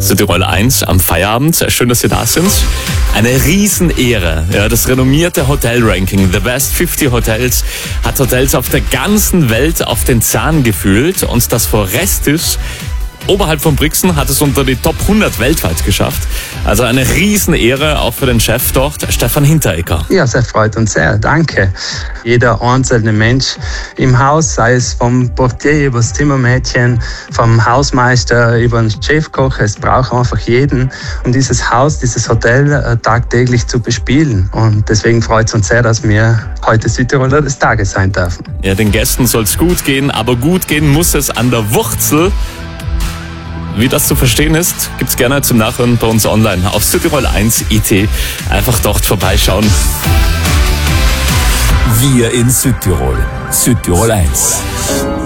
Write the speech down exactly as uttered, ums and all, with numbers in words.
Südtirol eins am Feierabend. Schön, dass Sie da sind. Eine Riesenehre. Ja, das renommierte Hotel-Ranking The Best fünfzig Hotels hat Hotels auf der ganzen Welt auf den Zahn gefühlt. Und das Forestis oberhalb von Brixen hat es unter die Top hundert weltweit geschafft. Also eine Riesenehre auch für den Chef dort, Stefan Hinteregger. Ja, das freut uns sehr. Danke. Jeder einzelne Mensch im Haus, sei es vom Portier über das Zimmermädchen, vom Hausmeister über den Chefkoch, es braucht einfach jeden, um dieses Haus, dieses Hotel äh, tagtäglich zu bespielen. Und deswegen freut es uns sehr, dass wir heute Südtiroler des Tages sein dürfen. Ja, den Gästen soll es gut gehen, aber gut gehen muss es an der Wurzel. Wie das zu verstehen ist, gibt's gerne zum Nachhören bei uns online auf Südtirol eins Punkt I T. Einfach dort vorbeischauen. Wir in Südtirol. Südtirol eins.